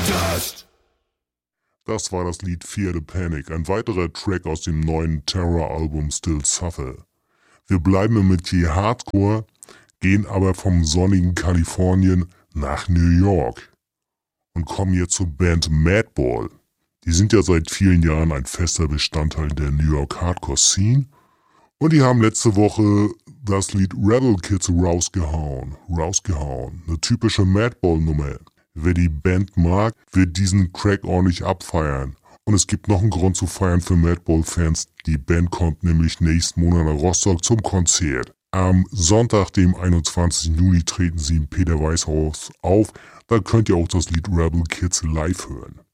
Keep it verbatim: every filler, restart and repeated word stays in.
Das war das Lied Fear the Panic, ein weiterer Track aus dem neuen Terror-Album Still Suffer. Wir bleiben im Metier Hardcore, gehen aber vom sonnigen Kalifornien nach New York und kommen jetzt zur Band Madball. Die sind ja seit vielen Jahren ein fester Bestandteil der New York Hardcore-Scene und die haben letzte Woche das Lied Rebel Kids rausgehauen. Rausgehauen. Eine typische Madball-Nummer. Wer die Band mag, wird diesen Track ordentlich abfeiern. Und es gibt noch einen Grund zu feiern für Madball-Fans. Die Band kommt nämlich nächsten Monat nach Rostock zum Konzert. Am Sonntag, dem einundzwanzigsten Juni, treten sie im Peter-Weiß-Haus auf. Da könnt ihr auch das Lied Rebel Kids live hören.